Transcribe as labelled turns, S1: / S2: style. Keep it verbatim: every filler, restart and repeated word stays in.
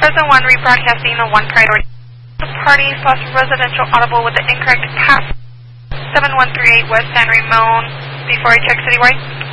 S1: Present one, rebroadcasting the one priority. The party slash residential audible with the incorrect pass. seven one three eight West San Ramon. Before I check citywide.